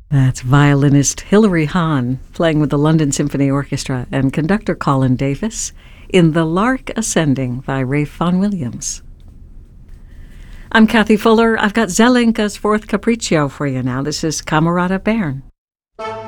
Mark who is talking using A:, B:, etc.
A: That's violinist Hilary Hahn playing with the London Symphony Orchestra and conductor Colin Davis in The Lark Ascending by Ralph Vaughan Williams. I'm Kathy Fuller. I've got Zelenka's Fourth Capriccio for you now. This is Camerata Bern.